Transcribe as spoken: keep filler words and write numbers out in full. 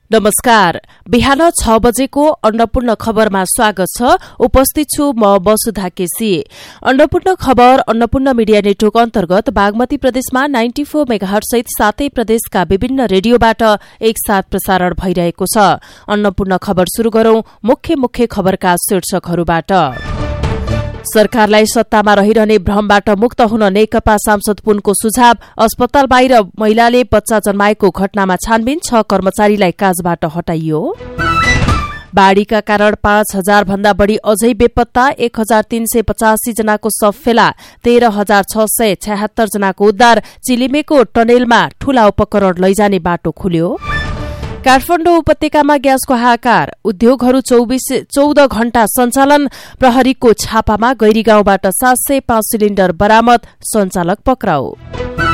नमस्कार। बिहान छ बजेको अन्नपूर्ण खबरमा स्वागत छ। उपस्थित छु म वसुधा केसी। अन्नपूर्ण खबर अन्नपूर्ण मिडिया नेटवर्क अन्तर्गत बागमती प्रदेशमा नाइन्टी फोर मेगाहर्ज सहित सातै प्रदेशका विभिन्न रेडियोबाट एकसाथ प्रसारण भइरहेको छ। अन्नपूर्ण खबर शुरू गरौं मुख्य मुख्य खबरका शीर्षकहरूबाट। सरकारलाई सत्तामा रहिरहने भ्रमबाट मुक्त हुन नेकपा सांसद पुनको सुझाव। अस्पताल बाहिर महिलाले बच्चा जन्माएको घटनामा छानबिन, छ कर्मचारीलाई काजबाट हटाइयो। बाढ़ीका कारण पाँच हजार भन्दा बढ़ी अझै बेपत्ता, एक हजार तीन सय पचासी जनाको शव फेला, तेह्र हजार छ सय छयत्तर जनाको उद्धार। चिलिमेको टनेलमा ठूला उपकरण लैजाने बाटो खुल्यो। काठमाडौँ उपत्यकामा ग्यासको हाहाकार, उद्योगहरू चौबिस चौध घण्टा सञ्चालन। प्रहरीको छापामा गैरी गाउँबाट सात सय पाँच सिलिण्डर बरामद, सञ्चालक पक्राउ।